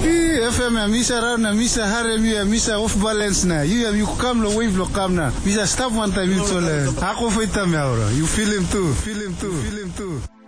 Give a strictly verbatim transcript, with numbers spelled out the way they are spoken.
F M ya misa rauna misa harem ya misa off balance na. You you come lo wave lo come na. Misa stop one time you tole. Hako feita me ahora. You feel him too. Feel him too. Feel him too.